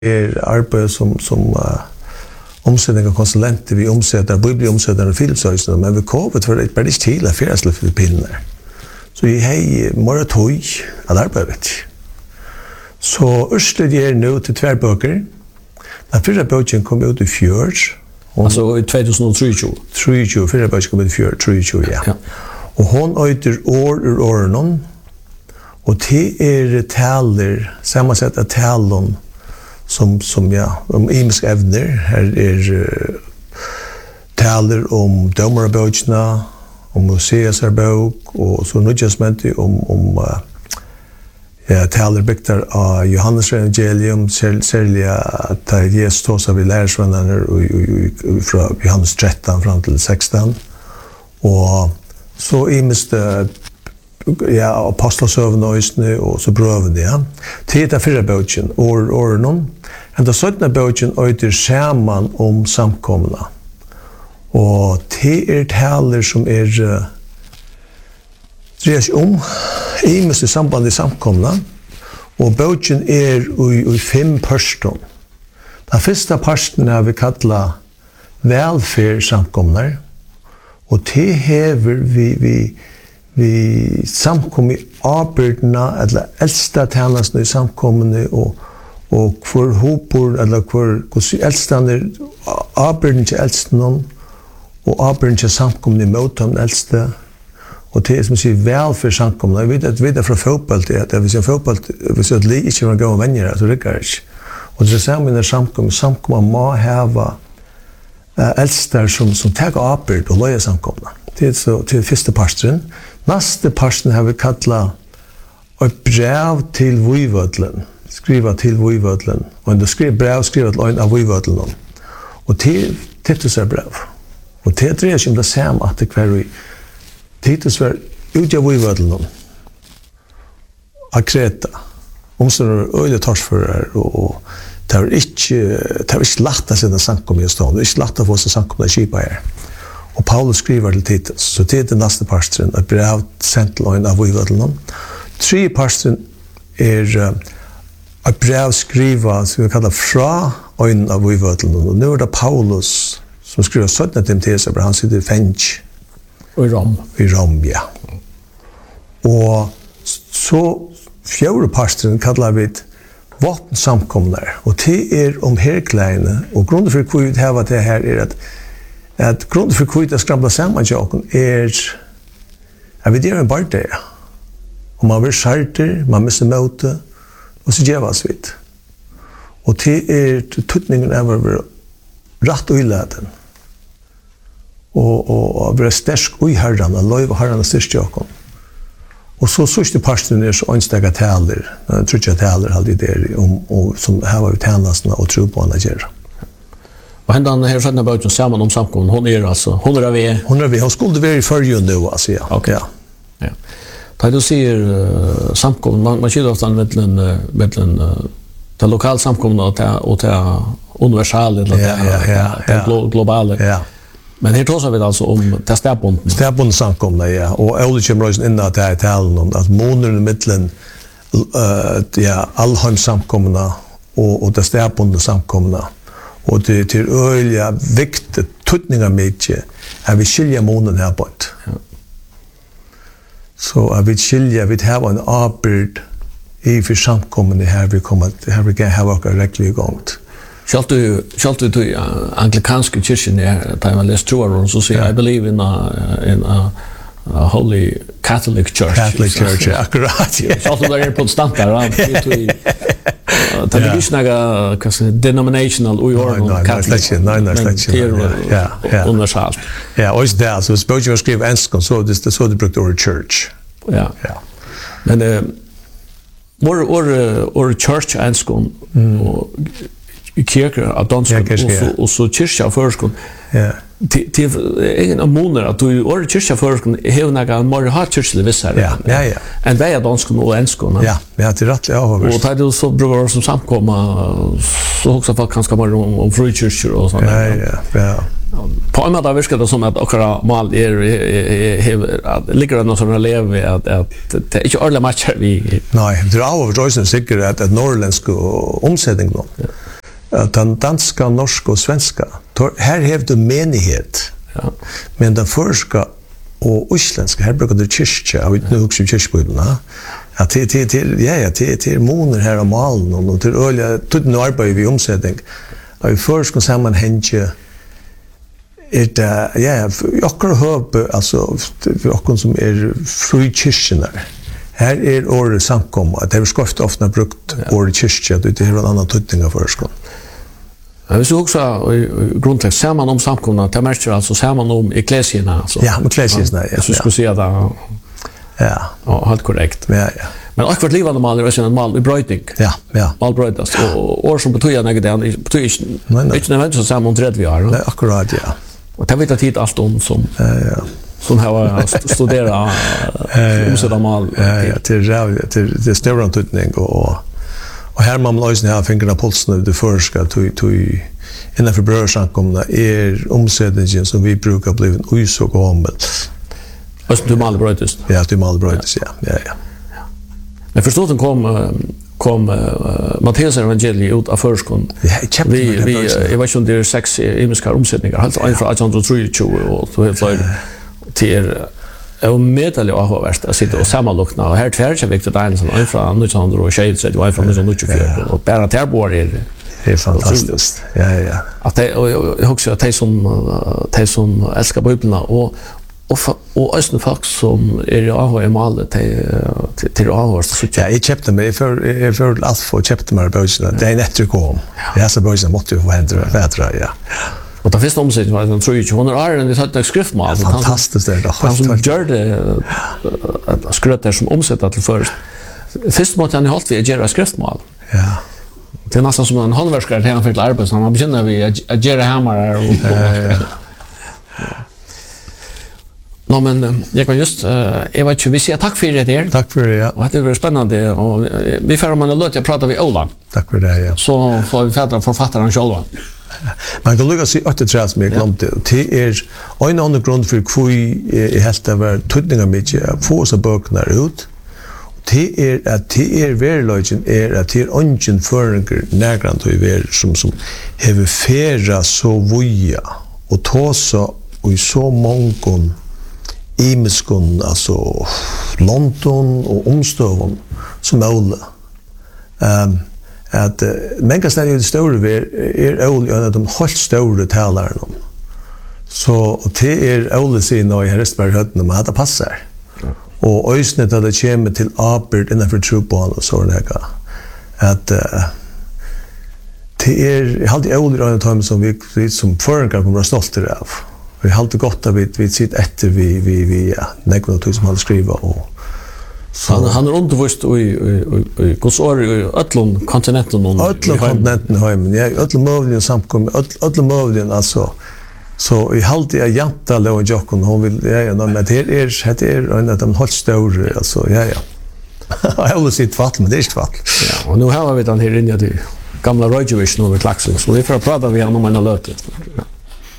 arbete som omsättning av konsulenter, vi omsätter, bibelomsättare och filmsöjsna, men vi covid för det bara inte till att färdas till Filippinerna. Så jag har många tog att arbeta. Så Ørsted ger nu till två böcker. Den första boken kom ut i fjör. Alltså i 2023? 23, första boken kom ut i fjör, 23, ja. Och hon heter År ur åren. Och det taler, sammansatt av talen som imiska evner. Här taler om domaraböjterna, om Moseasarbok, och så nödjastmentet om taler bygtar av Johannes evangelium, särskilt att Jesus tog sig vid lärsvännerna från Johannes 13 fram till 16. Och så imiska apostlasövna och så brövna, ja. Tita fyra bötjen, åren. En av 17 bötjen öjter samman om samkomna. Och det taler som drejer sig om imisk i samband i samkomna. Och bötjen i 5 parter. Den första parten har vi kallat välfärd samkomnar. Och det häver vi samkom i arbeidena, eller äldsta tjänsten i samkommene, och hvor hopor, eller hvor äldstander, arbeiden til äldstanen, og arbeiden til samkommene mot de äldste. Og det som sier vel for samkommene. Jeg vet fra fotball til at hvis et liv ikke var gode venner, så rykker det ikke. Og det er sammen med samkommene må hava äldster som tar arbeid og løyer samkommene. Det er til første parten. Næste parten har vi kallat et brev til Vujvødlen. Skriva til Vujvødlen. Og det skriver brev, skriva til en av Vujvødlen. Og til Titus brev. Og det dreier seg om det samme at det hver Titus var ute av Vujvødlen. Av Kreta. Omstående øyne torsfører, og det var ikke lagt å sette samkommet i stånd. Det var ikke lagt å få seg samkommet i kjipa her. Og Paulus skriver til Titus, så det den neste parten, et brev sendt til en av Vujvødlen. 3 parten et brev skriva, som vi kallar fra en av Vujvødlen. Og nå det Paulus som skriver 17 Timoteus, han sitter i Fench. Og i Rom, ja. Og så 4 parten kallar vi våpensamkomnar. Og det om herklæene, og grunnen for hvor vi har det her at grunden for hvor det skramler sammen til oss at vi gjør en barndeg. Og man blir skjerter, man mister møte, og så gjør vi vidt. Og det tøtningen av å være rett og illedet. Og være stersk og herren, og løy og herren og styrst til oss. Og så sørste parten så ønstekke taler, trutja taler alltid der, som her var vi tjenestene og tro på henne gjør. Och händan här sådana böter samman om samkommen. Hon är vi. Hon skulle vara i förrjun nu, alltså, ja. Okay. Ja. Da du säger samkommen, man skiljer ofta mellan det lokala samkommen och det universala, eller det globala. Ja. Men här talar vi alltså om det stärbundna. Stärbundna samkomna, ja. Och Olle kommer in att det här talen om att månaden mellan allhems samkomna och det stärbundna samkomna. Og det øyelig viktig tøtning av mye at vi skiljer månen her på et. Ja. Så at vi skiljer, vi har en arbeid i for samkommende her vi kan ha våre rekkelig gongt. Selv du anglikanske kyrkjen da jeg leser troer, så sier I believe in a holy Catholic church. Catholic church, akkurat. Selv du der protestanter, det är inte några denominational universalt. Ja, och det alltså språket skriver enskan så det brukar ordet church. Ja. Men vår church enskan och kyrkor av danskan och så kyrka av förskon. Ja. Till ingen ammoner att du or kyrka förskon har några mer hat kyrkliga vissar. Ja. En väg av danskan och enskan. Ja, det är rätt avhållande. Och det så brukar som samkomma så också folk kanske mer om frikyrkor och sånt. Ja. På en måte virker det som at akkurat mal ligger det noe som lever at det er ikke alle matcher vi... Nei, det er av og til sikkert at norrlandsk omsetning nå. den danska, norska och svenska. Här har du menighet. Ja. Men den förska och isländska, här brukar du kyrkja, jag vet nu också kyrkböjderna. Ja, till moner här av malen och till öliga, tutten arbetar vi omsättning. Och i förska sammanhänge det, jag höp, alltså, jag som fri kyrkjenar. Här året samkomma, det är skoft ofta brukt året kyrkja, det är en annan tuttning av förskon. Vi så också grundlägg ser man om samkomna, det märker alltså ser man om eklesierna alltså. Ja, eklesierna, ja. Så skulle säga det. Ja, helt korrekt. Ja. Men akkurat livande mal är en mal i brötning. Ja. Mal brötas och år som betyder något det betyder inte nödvändigtvis samma om 30 år. Nej, akkurat, ja. Och det vet tid allt om som som har studerat omsätta mal. Ja, till stora tutning och här man löser här fingrarna pulsen det förska till innanför brödsamkomna omsättningen som vi brukar bli en så gammal. Alltså du mal brötes. Ja, du mal brötes, ja. Men förstås den kom Matteus evangeliet ut av förskon. Vi jag vet inte det 6 imiska omsättningar alltså från 1823 och så helt till och medalj och avvärst att sitta och sammanlokna och här tvärsa viktigt en sån från 1926 så det var från 1924 och bara tärbor är fantastiskt. Ja. Att det och också att det som älskar bibeln och östra folk som är ju av mal till avhörst så jag köpte mig för allt för köpte mig böckerna det är nettokom. Jag så böckerna måste ju vara ja. Och det första omsättningen var den tror jag hon är en sån skriftmal fantastiskt det då. Han gör det att skröta som omsätta till först. Först måste han hålla vid göra skriftmal. Ja. Det är nästan som en handverkare han fick arbeta så man börjar vi att göra hammar och no, men jag kan just jag vet inte vi säger tack för det. Tack för det. Ja. Och det var spännande och vi får man låt jag prata med Ola. Tack för det. Ja. Så får vi fatta författaren själva. Man kan lukka sig åtta träs med glömde. Det är en annan grund för kvui är helt över tutningar mycket att få så böknar ut. Det är att det är verkligen är att det är ungen förenger närgrant och är som har färra så voja och ta så och så många imiskon alltså London och omstövon som möjligt. Att många ställen det stora är olja en av de helt stora talarna. Så det är olja sin och i Hästberg hötten om att det passar. Och ösnet att det kommer till apert innanför trupan och så där. Att det är alltid olja en av som vi som förenkar kommer att stolta av. Vi har alltid gott att vi sitter efter vi nekvar som han skriver och så han undervist i kosor i öllum kontinenten och öllum kontinenten hem. Ja, öllum mövlin samkom, öllum mövlin alltså. Så i halt jag janta låg Jokon hon vill men det är en av de helt stora alltså ja. Jag vill sitt fall men det är inte fall. Ja, och nu har vi den här inne till gamla Röjjevish nu med Klaxon. Så vi får prata vi om en lötet.